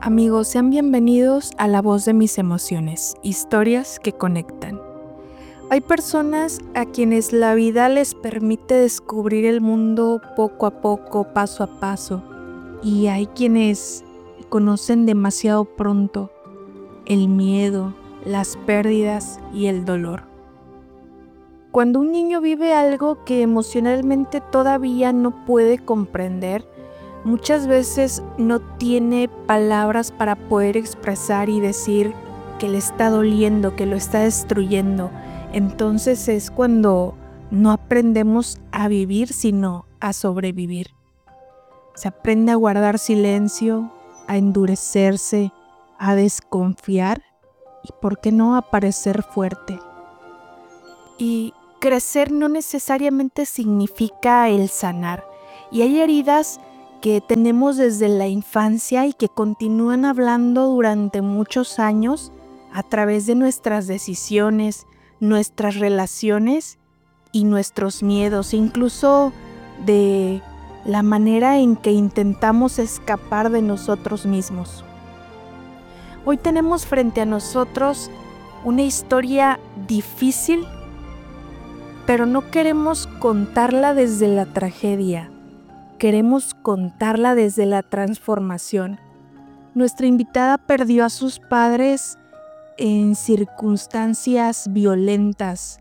Amigos, sean bienvenidos a La Voz de Mis Emociones, historias que conectan. Hay personas a quienes la vida les permite descubrir el mundo poco a poco, paso a paso, y hay quienes conocen demasiado pronto el miedo, las pérdidas y el dolor. Cuando un niño vive algo que emocionalmente todavía no puede comprender, muchas veces no tiene palabras para poder expresar y decir que le está doliendo, que lo está destruyendo. Entonces es cuando no aprendemos a vivir, sino a sobrevivir. Se aprende a guardar silencio, a endurecerse, a desconfiar y, ¿por qué no, a parecer fuerte? Y crecer no necesariamente significa el sanar. Y hay heridas que tenemos desde la infancia y que continúan hablando durante muchos años a través de nuestras decisiones, nuestras relaciones y nuestros miedos, incluso de la manera en que intentamos escapar de nosotros mismos. Hoy tenemos frente a nosotros una historia difícil, pero no queremos contarla desde la tragedia. Queremos contarla desde la transformación. Nuestra invitada perdió a sus padres en circunstancias violentas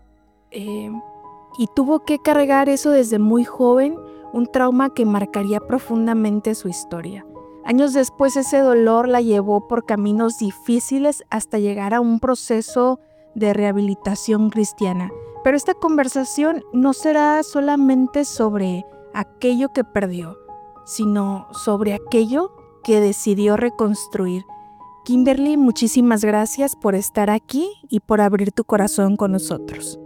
y tuvo que cargar eso desde muy joven, un trauma que marcaría profundamente su historia. Años después, ese dolor la llevó por caminos difíciles hasta llegar a un proceso de rehabilitación cristiana. Pero esta conversación no será solamente sobre aquello que perdió, sino sobre aquello que decidió reconstruir. Kimberly, muchísimas gracias por estar aquí y por abrir tu corazón con nosotros.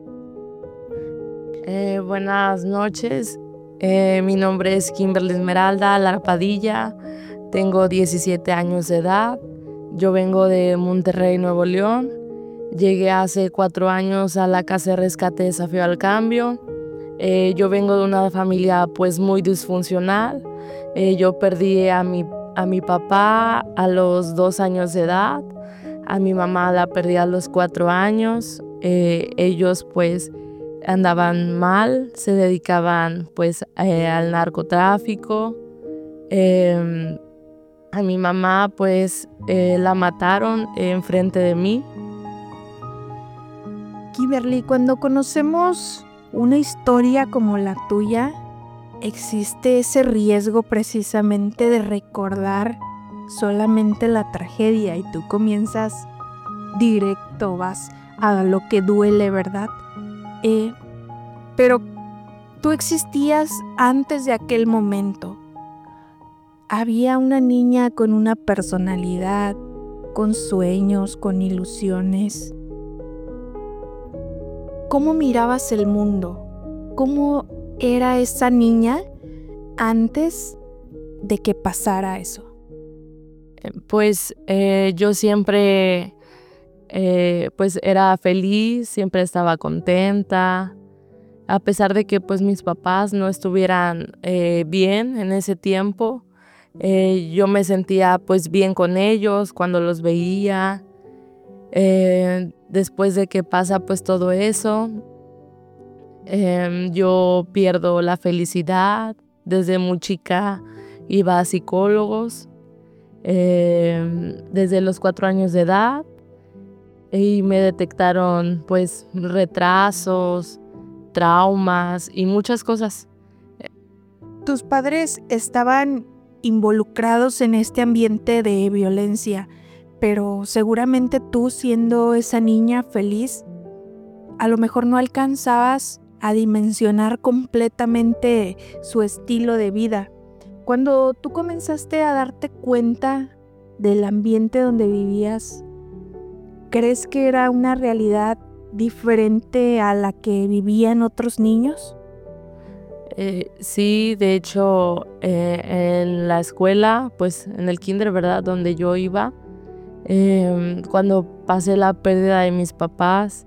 Buenas noches, mi nombre es Kimberly Esmeralda Lara Padilla, tengo 17 años de edad, yo vengo de Monterrey, Nuevo León, llegué hace 4 años a la Casa de Rescate Desafío al Cambio. Yo vengo de una familia pues muy disfuncional. Yo perdí a mi papá a los 2 años de edad, a mi mamá la perdí a los 4 años. Ellos pues andaban mal, se dedicaban pues al narcotráfico. A mi mamá pues la mataron enfrente de mí. Kimberly, cuando conocemos una historia como la tuya, existe ese riesgo precisamente de recordar solamente la tragedia y tú comienzas directo, vas a lo que duele, ¿verdad? Pero tú existías antes de aquel momento. Había una niña con una personalidad, con sueños, con ilusiones. ¿Cómo mirabas el mundo? ¿Cómo era esa niña antes de que pasara eso? Pues yo siempre pues era feliz, siempre estaba contenta, a pesar de que pues mis papás no estuvieran bien en ese tiempo. Yo me sentía pues bien con ellos cuando los veía. Después de que pasa pues todo eso, yo pierdo la felicidad. Desde muy chica iba a psicólogos, desde los 4 años de edad, y me detectaron pues retrasos, traumas y muchas cosas. Tus padres estaban involucrados en este ambiente de violencia, pero seguramente tú, siendo esa niña feliz, a lo mejor no alcanzabas a dimensionar completamente su estilo de vida. Cuando tú comenzaste a darte cuenta del ambiente donde vivías, ¿crees que era una realidad diferente a la que vivían otros niños? Sí, de hecho, en la escuela, pues en el kinder, ¿verdad? Donde yo iba, cuando pasé la pérdida de mis papás,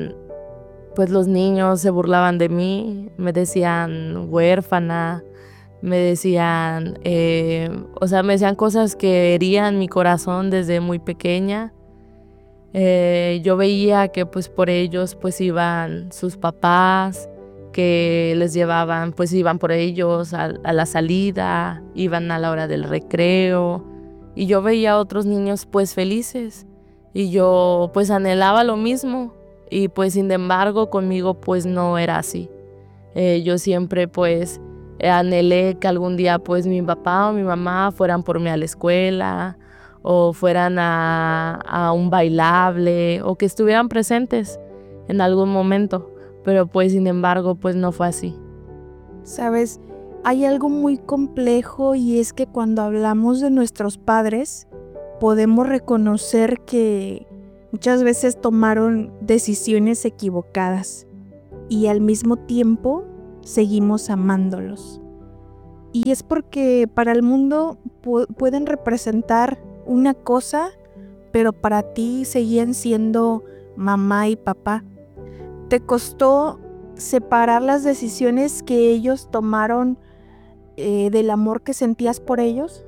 pues los niños se burlaban de mí, me decían huérfana, me decían, me decían cosas que herían mi corazón desde muy pequeña. Yo veía que pues por ellos pues iban sus papás, que les llevaban, pues iban por ellos a la salida, iban a la hora del recreo, y yo veía a otros niños pues felices, y yo pues anhelaba lo mismo, y pues sin embargo conmigo pues no era así. Yo siempre pues anhelé que algún día pues mi papá o mi mamá fueran por mí a la escuela, o fueran a un bailable, o que estuvieran presentes en algún momento, pero pues sin embargo pues no fue así. Sabes, hay algo muy complejo y es que cuando hablamos de nuestros padres, podemos reconocer que muchas veces tomaron decisiones equivocadas y al mismo tiempo seguimos amándolos. Y es porque para el mundo pueden representar una cosa, pero para ti seguían siendo mamá y papá. ¿Te costó separar las decisiones que ellos tomaron del amor que sentías por ellos?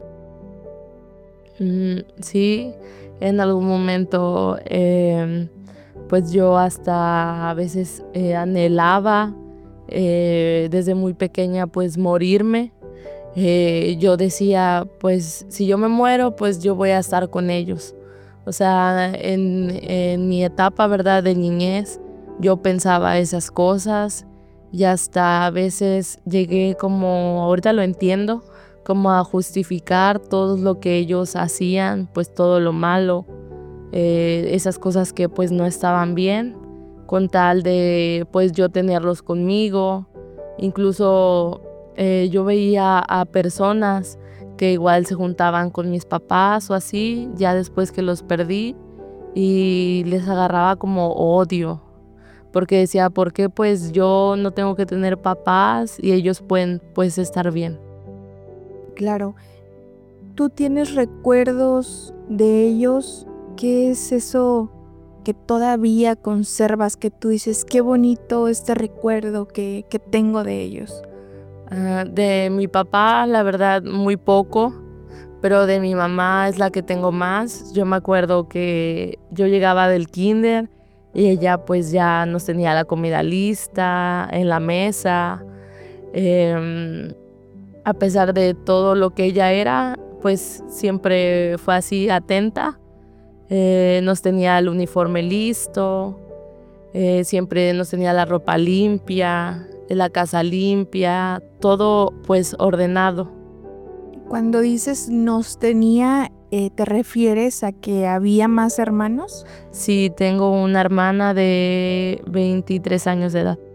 Sí, en algún momento pues yo hasta a veces anhelaba desde muy pequeña pues morirme. Yo decía pues si yo me muero pues yo voy a estar con ellos. O sea, en mi etapa, ¿verdad?, de niñez, yo pensaba esas cosas y hasta a veces llegué, como ahorita lo entiendo, como a justificar todo lo que ellos hacían, pues todo lo malo, esas cosas que pues no estaban bien, con tal de pues yo tenerlos conmigo. Incluso yo veía a personas que igual se juntaban con mis papás o así, ya después que los perdí, y les agarraba como odio, porque decía, ¿por qué pues yo no tengo que tener papás y ellos pueden pues estar bien? Claro. ¿Tú tienes recuerdos de ellos? ¿Qué es eso que todavía conservas, que tú dices, qué bonito este recuerdo que tengo de ellos? De mi papá, la verdad, muy poco, pero de mi mamá es la que tengo más. Yo me acuerdo que yo llegaba del kinder y ella pues ya nos tenía la comida lista en la mesa. Em, a pesar de todo lo que ella era, pues siempre fue así atenta. Nos tenía el uniforme listo, siempre nos tenía la ropa limpia, la casa limpia, todo pues ordenado. Cuando dices nos tenía, ¿te refieres a que había más hermanos? Sí, tengo una hermana de 23 años de edad.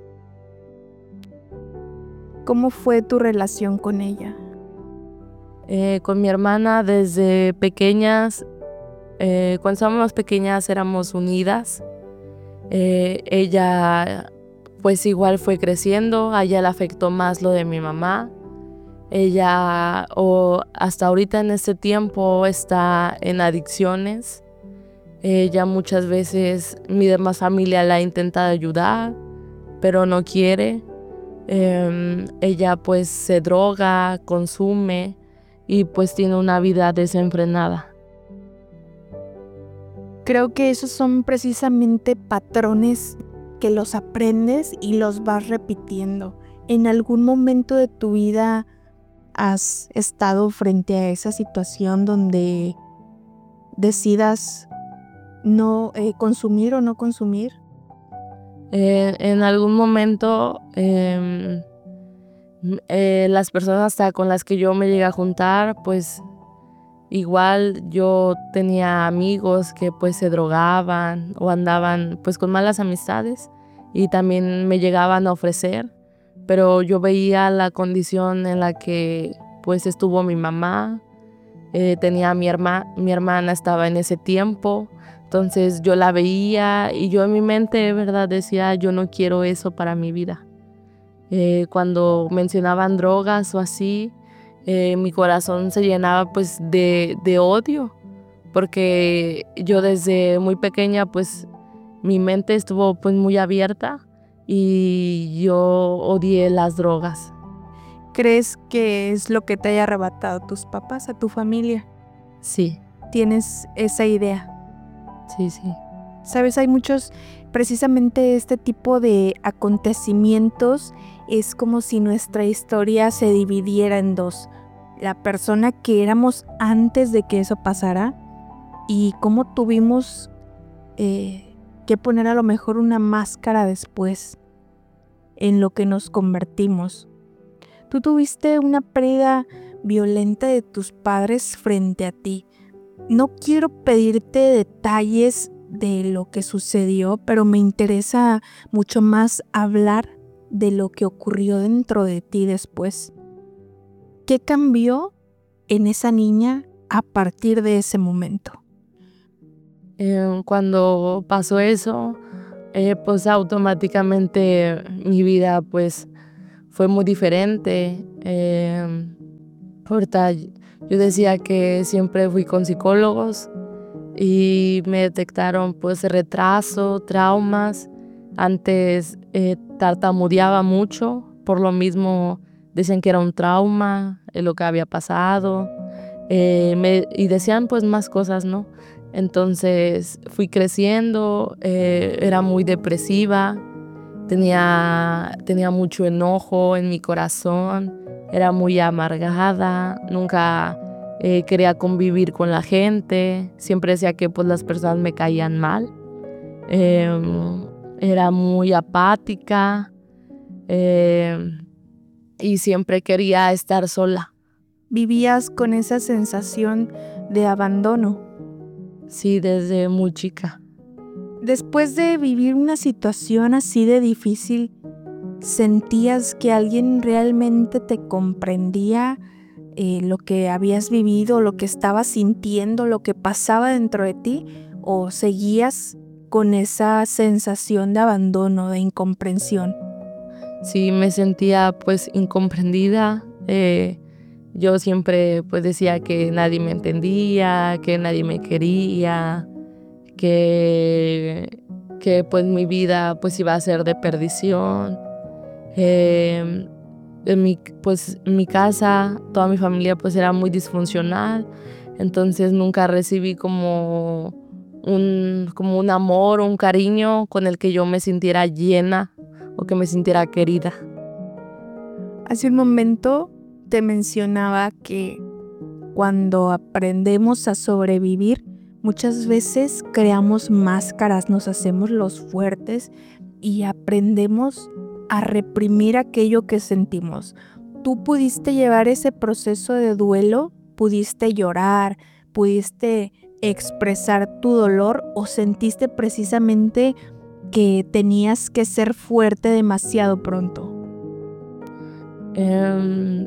¿Cómo fue tu relación con ella? Con mi hermana desde pequeñas, cuando estábamos pequeñas éramos unidas. Ella pues igual fue creciendo, a ella le afectó más lo de mi mamá. Ella hasta ahorita en este tiempo está en adicciones. Ella muchas veces, mi demás familia la intenta ayudar, pero no quiere. Ella pues se droga, consume y pues tiene una vida desenfrenada. Creo que esos son precisamente patrones que los aprendes y los vas repitiendo. ¿En algún momento de tu vida has estado frente a esa situación donde decidas no consumir o no consumir? En algún momento las personas hasta con las que yo me llegué a juntar, pues igual yo tenía amigos que pues se drogaban o andaban pues con malas amistades y también me llegaban a ofrecer, pero yo veía la condición en la que pues estuvo mi mamá, tenía mi hermana estaba en ese tiempo, entonces yo la veía y yo en mi mente, ¿verdad?, decía, yo no quiero eso para mi vida. Cuando mencionaban drogas o así, mi corazón se llenaba pues de odio, porque yo desde muy pequeña pues mi mente estuvo pues muy abierta y yo odié las drogas. ¿Crees que es lo que te haya arrebatado a tus papás, a tu familia? Sí, ¿Tienes esa idea? sí, sí. Sabes, hay muchos, precisamente este tipo de acontecimientos es como si nuestra historia se dividiera en dos. La persona que éramos antes de que eso pasara y cómo tuvimos que poner a lo mejor una máscara después en lo que nos convertimos. Tú tuviste una pérdida violenta de tus padres frente a ti. No quiero pedirte detalles de lo que sucedió, pero me interesa mucho más hablar de lo que ocurrió dentro de ti después. ¿Qué cambió en esa niña a partir de ese momento? Cuando pasó eso, pues automáticamente mi vida pues fue muy diferente. Ahorita yo decía que siempre fui con psicólogos y me detectaron pues retraso, traumas. Antes tartamudeaba mucho, por lo mismo decían que era un trauma, lo que había pasado. Y decían pues más cosas, ¿no? Entonces fui creciendo, era muy depresiva, tenía mucho enojo en mi corazón, era muy amargada, nunca quería convivir con la gente, siempre decía que pues las personas me caían mal, era muy apática y siempre quería estar sola. ¿Vivías con esa sensación de abandono? Sí, desde muy chica. Después de vivir una situación así de difícil, ¿sentías que alguien realmente te comprendía lo que habías vivido, lo que estabas sintiendo, lo que pasaba dentro de ti? ¿O seguías con esa sensación de abandono, de incomprensión? Sí, me sentía pues incomprendida. Yo siempre pues decía que nadie me entendía, que nadie me quería, que pues mi vida pues iba a ser de perdición. Em, en mi casa, toda mi familia pues era muy disfuncional, entonces nunca recibí como un amor o un cariño con el que yo me sintiera llena o que me sintiera querida. Hace un momento te mencionaba que cuando aprendemos a sobrevivir, muchas veces creamos máscaras, nos hacemos los fuertes y aprendemos a reprimir aquello que sentimos. ¿Tú pudiste llevar ese proceso de duelo? ¿Pudiste llorar? ¿Pudiste expresar tu dolor? ¿O sentiste precisamente que tenías que ser fuerte demasiado pronto? Em,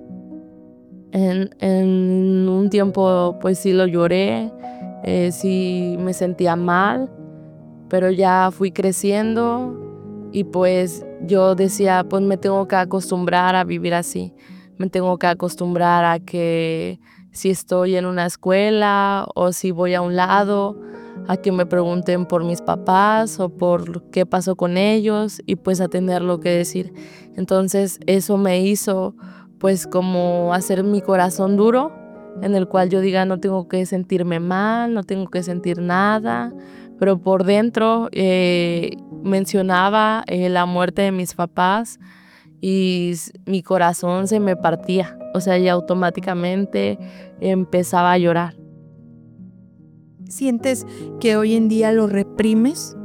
en un tiempo pues sí lo lloré, sí me sentía mal, pero ya fui creciendo y pues yo decía, pues me tengo que acostumbrar a vivir así, me tengo que acostumbrar a que si estoy en una escuela o si voy a un lado, a que me pregunten por mis papás o por qué pasó con ellos y pues a tener lo que decir. Entonces eso me hizo pues como hacer mi corazón duro, en el cual yo diga no tengo que sentirme mal, no tengo que sentir nada, pero por dentro mencionaba la muerte de mis papás y mi corazón se me partía, o sea, y automáticamente empezaba a llorar. ¿Sientes que hoy en día lo reprimes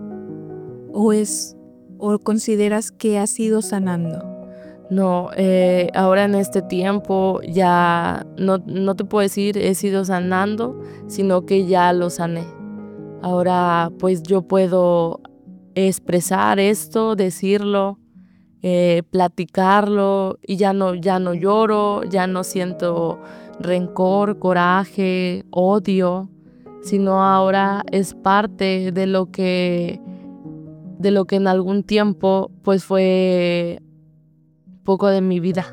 o consideras que has ido sanando? No, ahora en este tiempo ya no te puedo decir he sido sanando, sino que ya lo sané. Ahora pues yo puedo expresar esto, decirlo, platicarlo y ya no lloro, ya no siento rencor, coraje, odio, sino ahora es parte de lo que en algún tiempo pues fue poco de mi vida.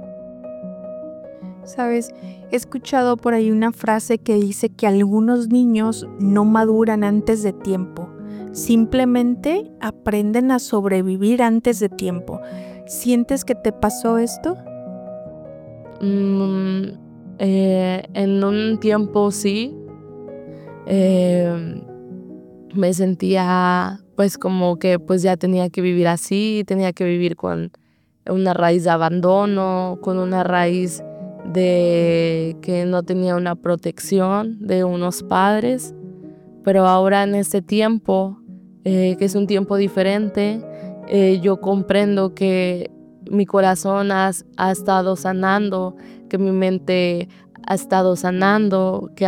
Sabes, he escuchado por ahí una frase que dice que algunos niños no maduran antes de tiempo, simplemente aprenden a sobrevivir antes de tiempo. ¿Sientes que te pasó esto? Mm, en un tiempo sí, eh, me sentía pues como que pues ya tenía que vivir así, tenía que vivir con una raíz de abandono, con una raíz de que no tenía una protección de unos padres. Pero ahora en este tiempo, que es un tiempo diferente, yo comprendo que mi corazón ha estado sanando, que mi mente ha estado sanando, que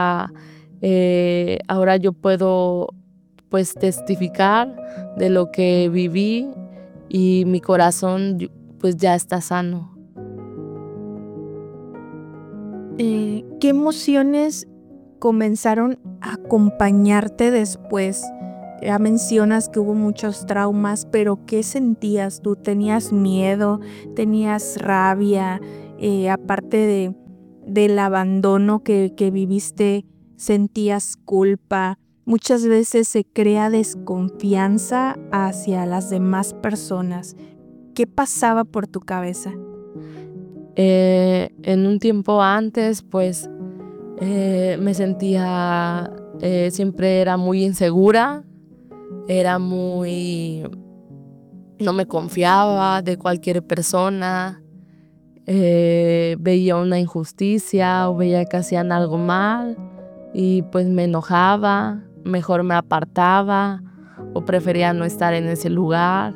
ahora yo puedo pues testificar de lo que viví y mi corazón pues ya está sano. ¿Qué emociones comenzaron a acompañarte después? Ya mencionas que hubo muchos traumas, pero ¿qué sentías tú? ¿Tenías miedo? ¿Tenías rabia? Aparte del abandono que viviste, ¿sentías culpa? Muchas veces se crea desconfianza hacia las demás personas. ¿Qué pasaba por tu cabeza? En un tiempo antes, pues me sentía, siempre era muy insegura, era muy, no me confiaba de cualquier persona, veía una injusticia o veía que hacían algo mal y pues me enojaba, mejor me apartaba o prefería no estar en ese lugar.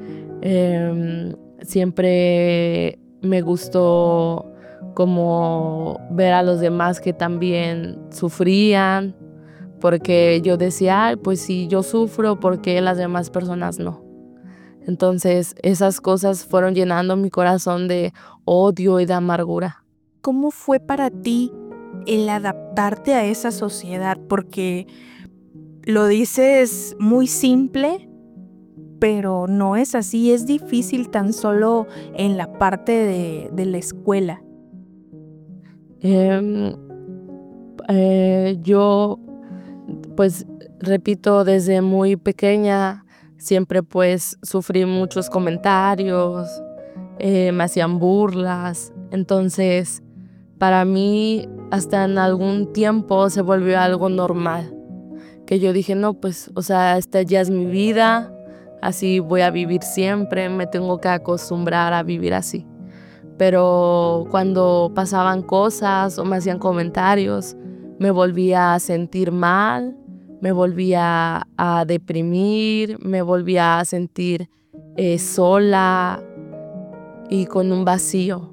Siempre me gustó como ver a los demás que también sufrían, porque yo decía, "Ay, pues si yo sufro, ¿por qué las demás personas no?". Entonces esas cosas fueron llenando mi corazón de odio y de amargura. ¿Cómo fue para ti el adaptarte a esa sociedad? Porque lo dices muy simple, pero no es así, es difícil tan solo en la parte de la escuela. Em, yo, pues, repito, desde muy pequeña siempre pues sufrí muchos comentarios, me hacían burlas, entonces para mí hasta en algún tiempo se volvió algo normal, que yo dije, no, pues, o sea, esta ya es mi vida, así voy a vivir siempre, me tengo que acostumbrar a vivir así. Pero cuando pasaban cosas o me hacían comentarios, me volvía a sentir mal, me volvía a deprimir, me volvía a sentir sola y con un vacío.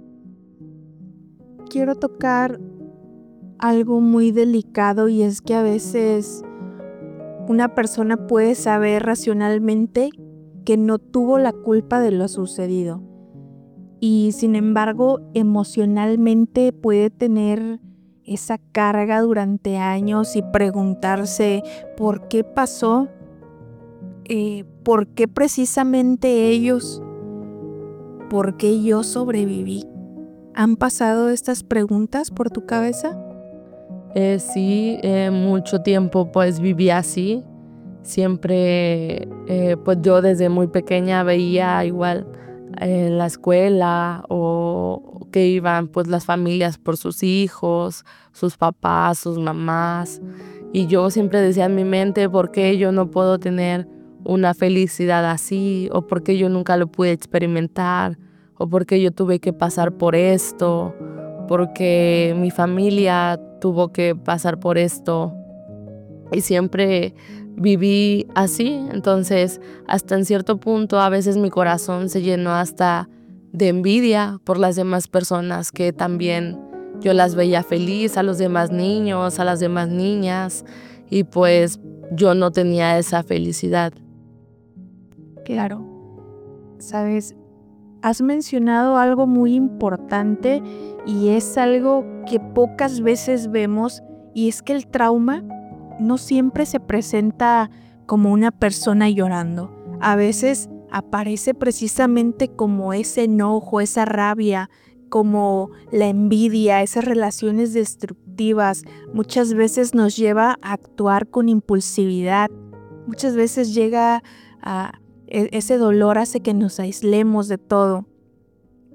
Quiero tocar algo muy delicado y es que a veces una persona puede saber racionalmente que no tuvo la culpa de lo sucedido y sin embargo emocionalmente puede tener esa carga durante años y preguntarse por qué pasó, por qué precisamente ellos, por qué yo sobreviví. ¿Han pasado estas preguntas por tu cabeza? Sí, mucho tiempo pues viví así. Siempre, pues yo desde muy pequeña veía igual en la escuela o que iban pues las familias por sus hijos, sus papás, sus mamás. Y yo siempre decía en mi mente, ¿por qué yo no puedo tener una felicidad así? ¿O por qué yo nunca lo pude experimentar? ¿O por qué yo tuve que pasar por esto? Porque mi familia tuvo que pasar por esto y siempre viví así. Entonces hasta en cierto punto a veces mi corazón se llenó hasta de envidia por las demás personas que también yo las veía feliz, a los demás niños, a las demás niñas, y pues yo no tenía esa felicidad. Claro, sabes, has mencionado algo muy importante y es algo que pocas veces vemos y es que el trauma no siempre se presenta como una persona llorando. A veces aparece precisamente como ese enojo, esa rabia, como la envidia, esas relaciones destructivas. Muchas veces nos lleva a actuar con impulsividad. Muchas veces llega a ese dolor hace que nos aislemos de todo.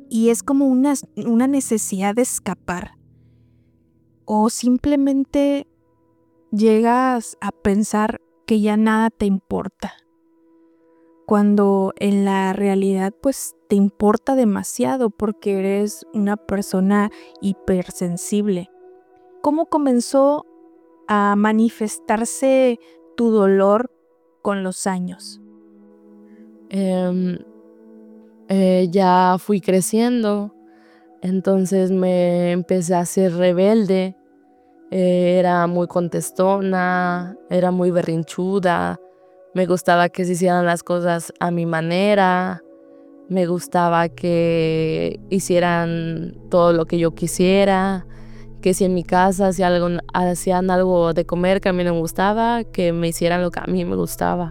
y es como una necesidad de escapar. O simplemente llegas a pensar que ya nada te importa, cuando en la realidad pues te importa demasiado porque eres una persona hipersensible. ¿Cómo comenzó a manifestarse tu dolor con los años? Em, ya fui creciendo, entonces me empecé a ser rebelde. Era muy contestona, era muy berrinchuda, me gustaba que se hicieran las cosas a mi manera, me gustaba que hicieran todo lo que yo quisiera, que si en mi casa hacían algo de comer que a mí no me gustaba, que me hicieran lo que a mí me gustaba,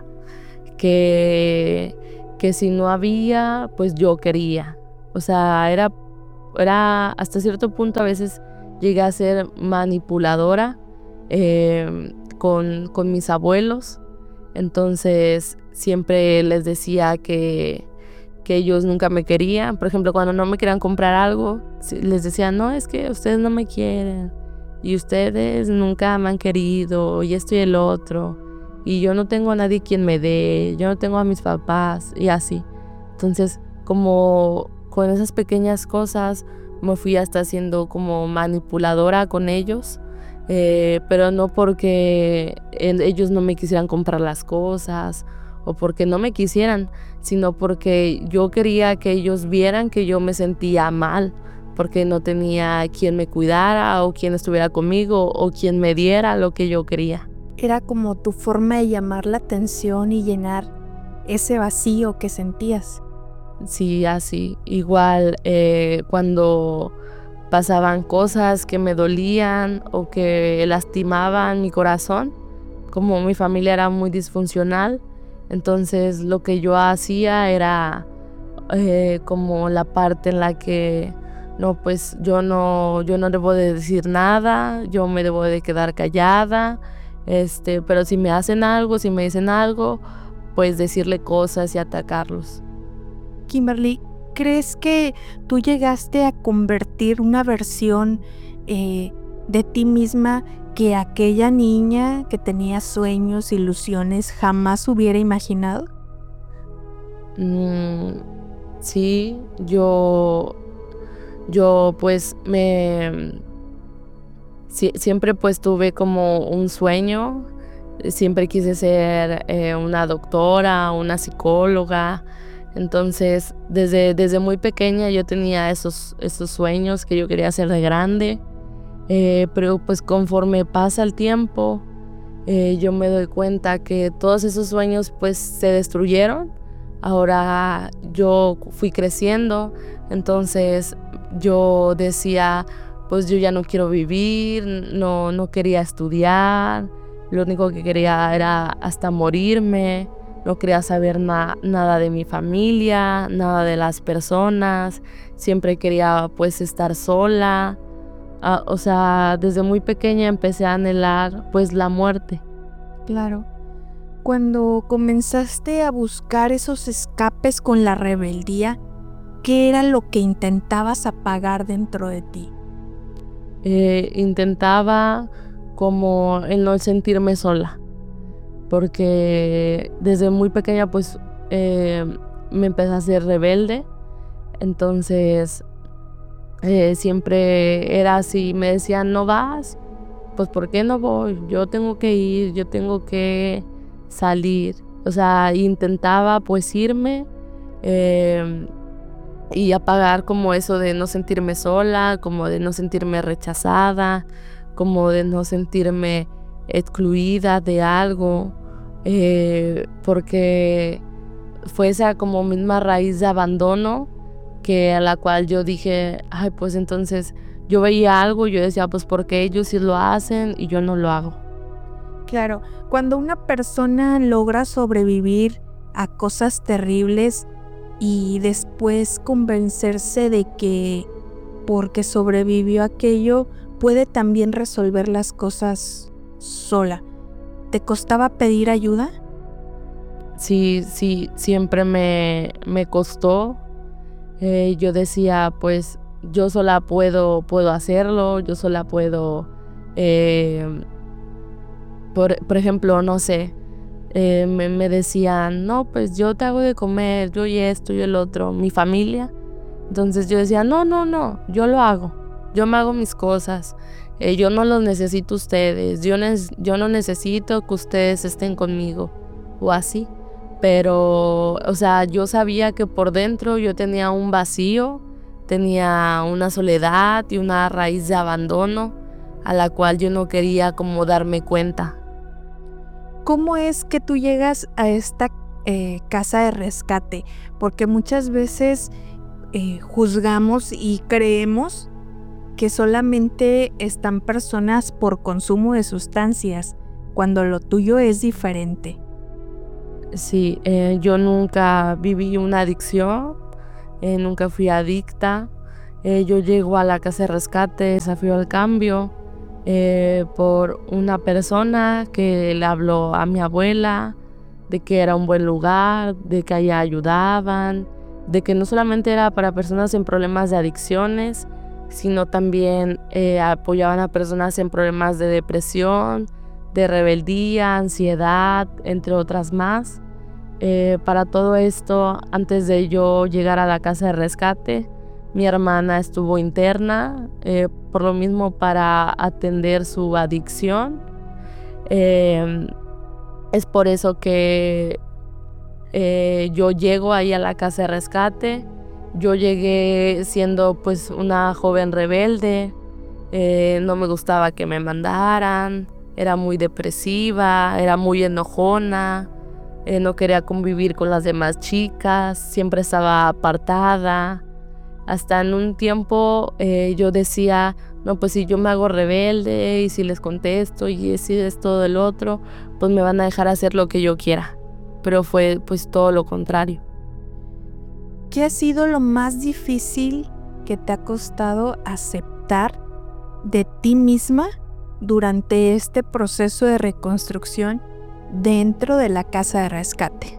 que si no había, pues yo quería. O sea, era hasta cierto punto a veces llegué a ser manipuladora con mis abuelos. Entonces siempre les decía que ellos nunca me querían. Por ejemplo, cuando no me querían comprar algo, les decía, no, es que ustedes no me quieren y ustedes nunca me han querido y esto y el otro. Y yo no tengo a nadie quien me dé, yo no tengo a mis papás y así. Entonces, como con esas pequeñas cosas me fui hasta siendo como manipuladora con ellos, pero no porque ellos no me quisieran comprar las cosas o porque no me quisieran, sino porque yo quería que ellos vieran que yo me sentía mal, porque no tenía quien me cuidara o quien estuviera conmigo o quien me diera lo que yo quería. Era como tu forma de llamar la atención y llenar ese vacío que sentías. Sí, así. Igual cuando pasaban cosas que me dolían o que lastimaban mi corazón, como mi familia era muy disfuncional, entonces lo que yo hacía era como la parte en la que no, pues yo no debo de decir nada, yo me debo de quedar callada, pero si me hacen algo, si me dicen algo, pues decirle cosas y atacarlos. Kimberly, ¿crees que tú llegaste a convertir una versión de ti misma que aquella niña que tenía sueños, ilusiones, jamás hubiera imaginado? Sí, yo pues siempre pues tuve como un sueño, siempre quise ser una doctora, una psicóloga. Entonces desde muy pequeña yo tenía esos sueños que yo quería hacer de grande, pero pues conforme pasa el tiempo yo me doy cuenta que todos esos sueños pues se destruyeron. Ahora yo fui creciendo, entonces yo decía, pues yo ya no quiero vivir, no quería estudiar, lo único que quería era hasta morirme, no quería saber nada de mi familia, nada de las personas, siempre quería pues estar sola. O sea, desde muy pequeña empecé a anhelar pues la muerte. Claro. Cuando comenzaste a buscar esos escapes con la rebeldía, ¿qué era lo que intentabas apagar dentro de ti? Intentaba como el no sentirme sola, porque desde muy pequeña pues me empecé a ser rebelde, entonces siempre era así, me decían no vas, pues ¿por qué no voy? Yo tengo que ir, yo tengo que salir, o sea, intentaba pues irme y apagar como eso de no sentirme sola, como de no sentirme rechazada, como de no sentirme excluida de algo, porque fue esa como misma raíz de abandono que a la cual yo dije, ay, pues entonces yo veía algo y yo decía, pues porque ellos sí lo hacen y yo no lo hago. Claro, cuando una persona logra sobrevivir a cosas terribles y después convencerse de que porque sobrevivió a aquello puede también resolver las cosas sola, ¿te costaba pedir ayuda? Sí, siempre me costó. Yo decía, pues yo sola puedo hacerlo, yo sola puedo, eh, por ejemplo, no sé, me decían, no, pues yo te hago de comer, yo y esto y el otro, mi familia. Entonces yo decía, no, yo lo hago, yo me hago mis cosas, yo no los necesito ustedes, yo no necesito que ustedes estén conmigo o así. Pero, o sea, yo sabía que por dentro yo tenía un vacío, tenía una soledad y una raíz de abandono a la cual yo no quería como darme cuenta. ¿Cómo es que tú llegas a esta casa de rescate? Porque muchas veces juzgamos y creemos que solamente están personas por consumo de sustancias, cuando lo tuyo es diferente. Sí, yo nunca viví una adicción, nunca fui adicta. Yo llego a la casa de rescate, Desafío al Cambio, por una persona que le habló a mi abuela de que era un buen lugar, de que allá ayudaban, de que no solamente era para personas en problemas de adicciones, sino también apoyaban a personas en problemas de depresión, de rebeldía, ansiedad, entre otras más. Para todo esto, antes de yo llegar a la casa de rescate, mi hermana estuvo interna, por lo mismo para atender su adicción. Eh, es por eso que yo llego ahí a la casa de rescate. Yo llegué siendo pues una joven rebelde, no me gustaba que me mandaran, era muy depresiva, era muy enojona. No quería convivir con las demás chicas, siempre estaba apartada. Hasta en un tiempo yo decía, no, pues si yo me hago rebelde y si les contesto y si es todo el otro, pues me van a dejar hacer lo que yo quiera. Pero fue pues todo lo contrario. ¿Qué ha sido lo más difícil que te ha costado aceptar de ti misma durante este proceso de reconstrucción dentro de la casa de rescate?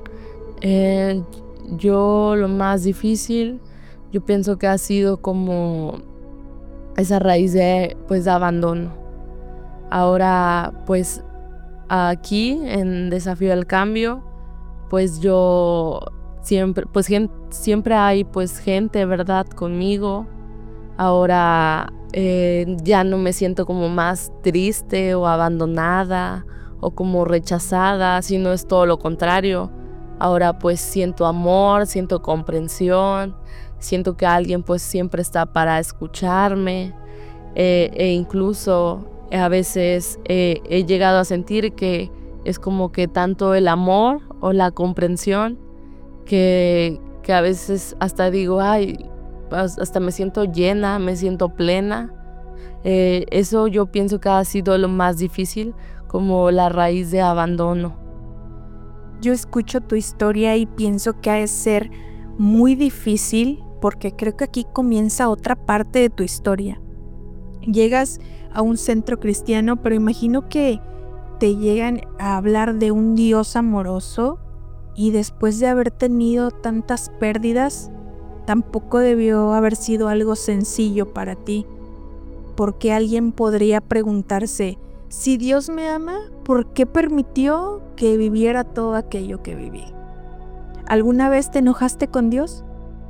Yo lo más difícil, yo pienso que ha sido como esa raíz de abandono. Ahora pues aquí en Desafío al Cambio, pues yo siempre, pues siempre hay pues gente, ¿verdad?, conmigo. Ahora ya no me siento como más triste o abandonada o como rechazada, sino es todo lo contrario. Ahora pues siento amor, siento comprensión, siento que alguien pues siempre está para escucharme, e incluso a veces he llegado a sentir que es como que tanto el amor o la comprensión que a veces hasta digo, ay, hasta me siento llena, me siento plena. Eso yo pienso que ha sido lo más difícil, como la raíz de abandono. Yo escucho tu historia y pienso que ha de ser muy difícil, porque creo que aquí comienza otra parte de tu historia. Llegas a un centro cristiano, pero imagino que te llegan a hablar de un Dios amoroso, y después de haber tenido tantas pérdidas, tampoco debió haber sido algo sencillo para ti, porque alguien podría preguntarse, si Dios me ama, ¿por qué permitió que viviera todo aquello que viví? ¿Alguna vez te enojaste con Dios?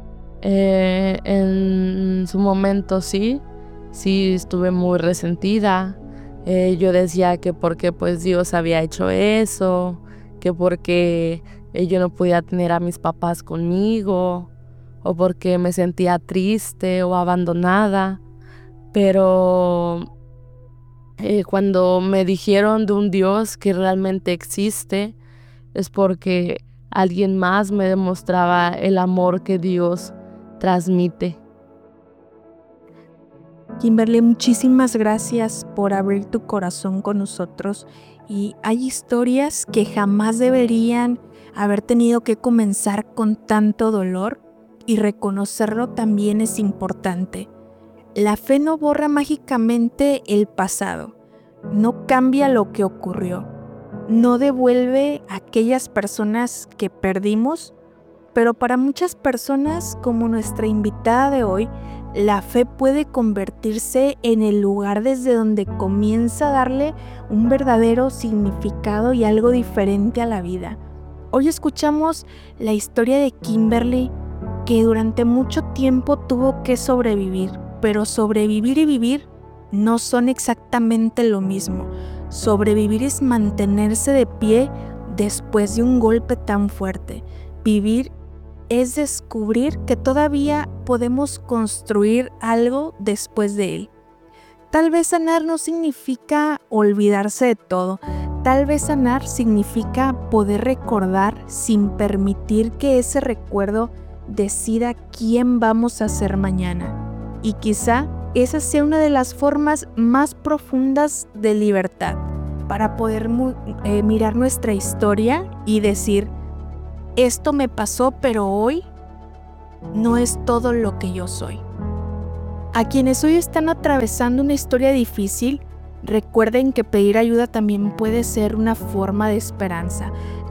En su momento sí estuve muy resentida. Yo decía que porque pues Dios había hecho eso, que porque yo no podía tener a mis papás conmigo, o porque me sentía triste o abandonada. Pero cuando me dijeron de un Dios que realmente existe, es porque alguien más me demostraba el amor que Dios transmite. Kimberly, muchísimas gracias por abrir tu corazón con nosotros, y hay historias que jamás deberían haber tenido que comenzar con tanto dolor, y reconocerlo también es importante. La fe no borra mágicamente el pasado, no cambia lo que ocurrió, no devuelve a aquellas personas que perdimos, Pero para muchas personas, como nuestra invitada de hoy, la fe puede convertirse en el lugar desde donde comienza a darle un verdadero significado y algo diferente a la vida. Hoy escuchamos la historia de Kimberly, que durante mucho tiempo tuvo que sobrevivir, pero sobrevivir y vivir no son exactamente lo mismo. Sobrevivir es mantenerse de pie después de un golpe tan fuerte. Vivir es descubrir que todavía podemos construir algo después de él. Tal vez sanar no significa olvidarse de todo. Tal vez sanar significa poder recordar sin permitir que ese recuerdo decida quién vamos a ser mañana. Y quizá esa sea una de las formas más profundas de libertad, para poder mirar nuestra historia y decir: esto me pasó, pero hoy no es todo lo que yo soy. A quienes hoy están atravesando una historia difícil, recuerden que pedir ayuda también puede ser una forma de esperanza.